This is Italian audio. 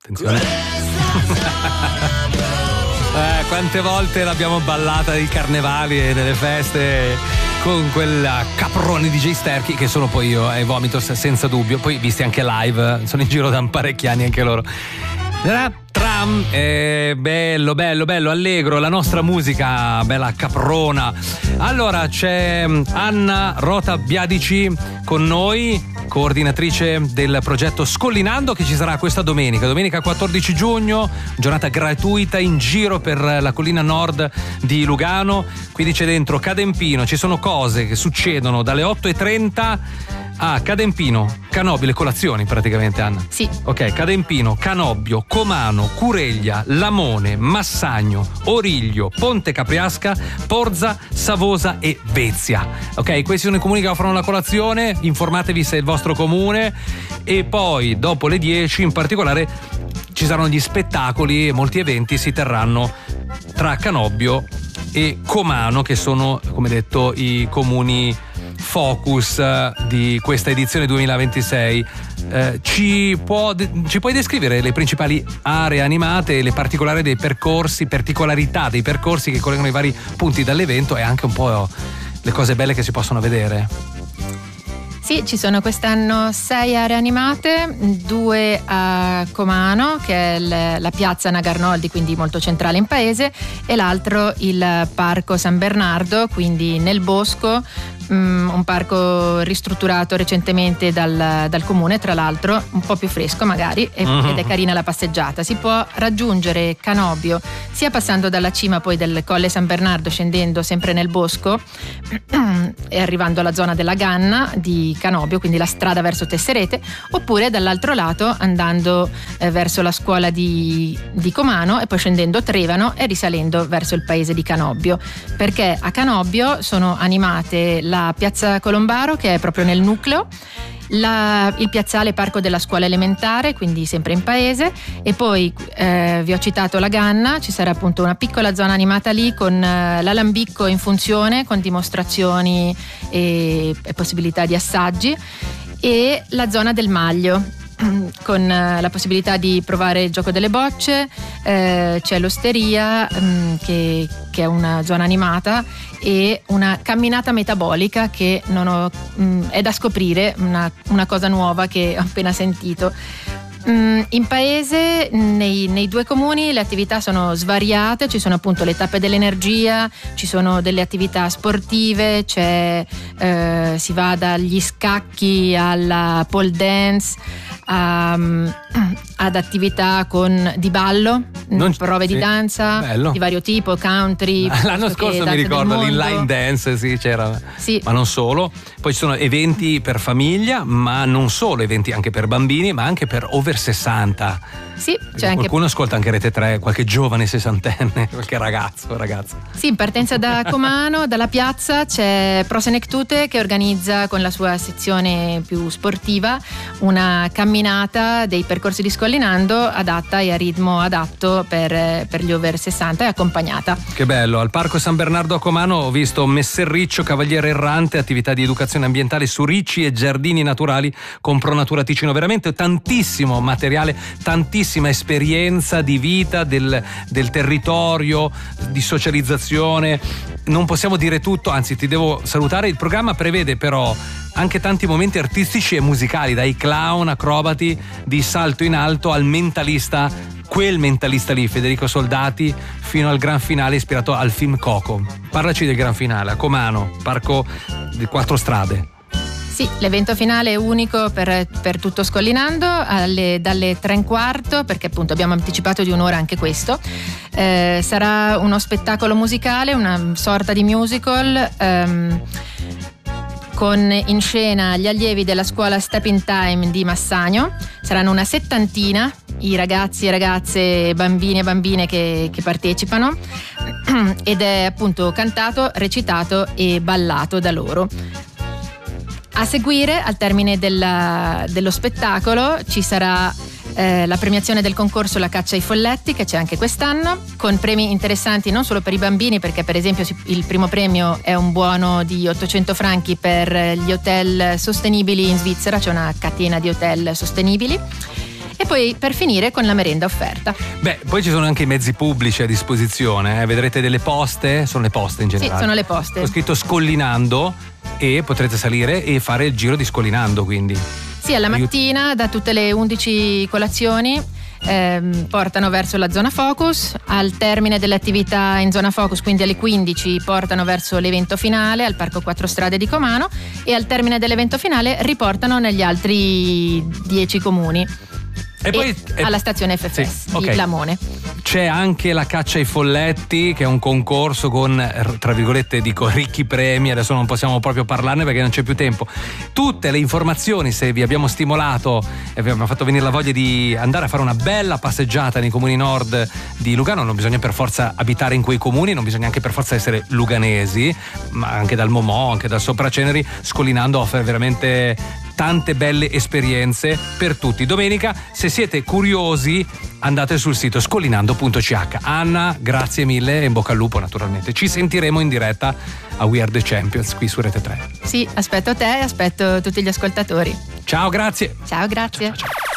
Attenzione. Quante volte l'abbiamo ballata nei carnevali e nelle feste con quel caprone di Jay Sterchi, che sono poi io e Vomitos senza dubbio, poi visti anche live, sono in giro da parecchi anni anche loro. Tram, bello, allegro, la nostra musica bella caprona. Allora c'è Anna Rota Biadici con noi, coordinatrice del progetto Scollinando, che ci sarà questa domenica 14 giugno, giornata gratuita in giro per la collina nord di Lugano. Quindi c'è dentro Cadempino, ci sono cose che succedono dalle 8:30 a Cadempino, Canobbio, le colazioni praticamente, Anna. Sì. Ok, Cadempino, Canobbio, Comano, Cureglia, Lamone, Massagno, Origlio, Ponte Capriasca, Porza, Savosa e Vezia. Ok, questi sono i comuni che offrono la colazione, informatevi se è il vostro comune. E poi dopo le 10 in particolare ci saranno gli spettacoli e molti eventi si terranno tra Canobbio e Comano, che sono, come detto, i comuni focus di questa edizione 2026. Ci puoi descrivere le principali aree animate e le particolarità dei percorsi che collegano i vari punti dell'evento e anche un po' le cose belle che si possono vedere? Sì, ci sono quest'anno 6 aree animate, 2 a Comano, che è la piazza Nagarnoldi, quindi molto centrale in paese, e l'altro il Parco San Bernardo, quindi nel bosco, un parco ristrutturato recentemente dal comune, tra l'altro un po' più fresco magari, ed è carina la passeggiata. Si può raggiungere Canobbio sia passando dalla cima poi del Colle San Bernardo, scendendo sempre nel bosco e arrivando alla zona della Ganna di Canobbio, quindi la strada verso Tesserete, oppure dall'altro lato andando verso la scuola di Comano e poi scendendo Trevano e risalendo verso il paese di Canobbio, perché a Canobbio sono animate la piazza Colombaro, che è proprio nel nucleo, il piazzale Parco della Scuola Elementare, quindi sempre in paese, e poi vi ho citato la Ganna, ci sarà appunto una piccola zona animata lì con l'alambicco in funzione, con dimostrazioni e possibilità di assaggi, e la zona del Maglio con la possibilità di provare il gioco delle bocce, c'è l'osteria che è una zona animata, e una camminata metabolica che è da scoprire, una cosa nuova che ho appena sentito. In paese, nei 2 comuni, le attività sono svariate, ci sono appunto le tappe dell'energia, ci sono delle attività sportive, si va dagli scacchi alla pole dance ad attività di ballo, prove di danza bello. Di vario tipo, country. L'anno scorso mi ricordo l'inline dance, sì, c'era. Sì. Ma non solo, poi ci sono eventi per famiglia, ma non solo, eventi anche per bambini, ma anche per over 60. Sì, c'è qualcuno ascolta anche Rete 3, qualche giovane sessantenne, qualche ragazza. Sì, in partenza da Comano, dalla piazza, c'è Pro Senectute che organizza con la sua sezione più sportiva una camminata dei percorsi di Scollinando adatta e a ritmo adatto per gli over 60 e accompagnata. Che bello, al Parco San Bernardo a Comano ho visto Messerriccio, Cavaliere Errante, attività di educazione ambientale su ricci e giardini naturali con Pro Natura Ticino, veramente tantissimo materiale, tantissima esperienza di vita del territorio, di socializzazione. Non possiamo dire tutto, anzi ti devo salutare. Il programma prevede però anche tanti momenti artistici e musicali, dai clown, acrobati, di salto in alto al mentalista, quel mentalista lì, Federico Soldati, fino al gran finale ispirato al film Coco. Parlaci del gran finale a Comano, Parco di 4 strade. Sì, l'evento finale è unico per tutto Scollinando, dalle 3:15, perché appunto abbiamo anticipato di un'ora anche questo. Sarà uno spettacolo musicale, una sorta di musical, con in scena gli allievi della scuola Step in Time di Massagno. Saranno una 70 i ragazzi e ragazze, bambini e bambine che partecipano, ed è appunto cantato, recitato e ballato da loro. A seguire, al termine dello spettacolo, ci sarà la premiazione del concorso La Caccia ai Folletti, che c'è anche quest'anno, con premi interessanti non solo per i bambini, perché per esempio il primo premio è un buono di 800 franchi per gli hotel sostenibili in Svizzera, c'è una catena di hotel sostenibili, e poi per finire con la merenda offerta. Beh, poi ci sono anche i mezzi pubblici a disposizione, vedrete delle poste, sono le poste in generale. Sì, sono le poste. Ho scritto Scollinando e potrete salire e fare il giro di Scollinando, quindi. Sì, alla mattina da tutte le 11 colazioni portano verso la zona focus, al termine delle attività in zona focus, quindi alle 15 portano verso l'evento finale al Parco Quattro Strade di Comano e al termine dell'evento finale riportano negli altri 10 comuni. E poi alla stazione FFS di Lamone. C'è anche la caccia ai folletti, che è un concorso con, tra virgolette dico, ricchi premi. Adesso non possiamo proprio parlarne perché non c'è più tempo. Tutte le informazioni, se vi abbiamo stimolato e vi abbiamo fatto venire la voglia di andare a fare una bella passeggiata nei comuni nord di Lugano, non bisogna per forza abitare in quei comuni, non bisogna anche per forza essere luganesi, ma anche dal Momò, anche dal Sopraceneri, Scollinando offre veramente tante belle esperienze per tutti. Domenica, se siete curiosi, andate sul sito scollinando.ch. Anna, grazie mille e in bocca al lupo naturalmente. Ci sentiremo in diretta a We Are The Champions qui su Rete 3. Sì, aspetto te e aspetto tutti gli ascoltatori. Ciao, grazie. Ciao, grazie. Ciao.